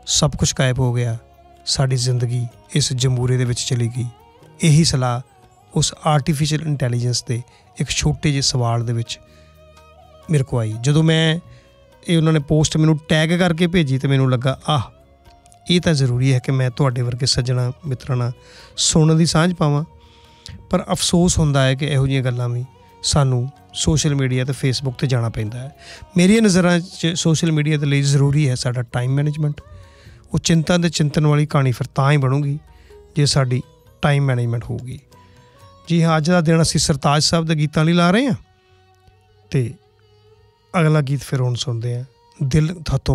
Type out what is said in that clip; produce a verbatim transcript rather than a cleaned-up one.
सब कुछ गायब हो गया, साड़ी जिंदगी इस जमूरे दे विच चली गई। यही सलाह उस आर्टिफिशियल इंटैलीजेंस के एक छोटे ਜਿਹੇ सवाल दे विच मेरे को आई। ਜਦੋਂ मैं ये उन्होंने पोस्ट मैनू टैग करके भेजी तो मैनू लगा आह ये तो जरूरी है कि मैं तुहाडे वर्गे सज्जणा मित्रां नाल सुणन दी सांझ पावां। पर अफसोस हुंदा है कि इहो जिहियां गल्लां भी सानू सोशल मीडिया ते फेसबुक ते जाना पैंदा है। मेरिया नज़रां च सोशल मीडिया दे लई जरूरी है साडा टाइम मैनेजमेंट। वो चिंता ते चिंतन वाली कहानी फिर तां ही बनूगी जे साडी टाइम मैनेजमेंट होगी। जी हाँ, अज दा दिन असीं सरताज साहब दे गीतां लई ला रहे हैं। तो अगला गीत फिर हुण सुनदे हैं, दिल थतों